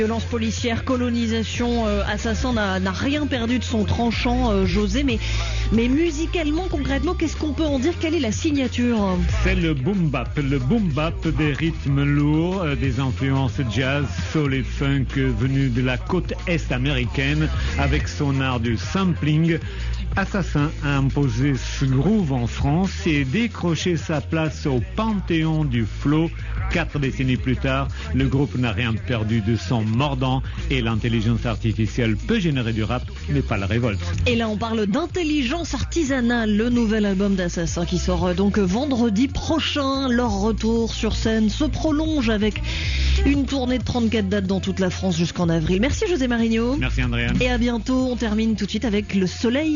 Violence policière, colonisation, assassin n'a rien perdu de son tranchant, José, mais musicalement, concrètement, qu'est-ce qu'on peut en dire? Quelle est la signature? C'est le boom bap des rythmes lourds, des influences jazz, soul et funk venus de la côte est américaine avec son art du sampling. Assassin a imposé ce groove en France et décroché sa place au panthéon du flow. 4 décennies plus tard, le groupe n'a rien perdu de son mordant et l'intelligence artificielle peut générer du rap, mais pas la révolte. Et là, on parle d'intelligence artisanale, le nouvel album d'Assassin qui sort donc vendredi prochain. Leur retour sur scène se prolonge avec une tournée de 34 dates dans toute la France jusqu'en avril. Merci José Marigno. Merci Andréane. Et à bientôt. On termine tout de suite avec le soleil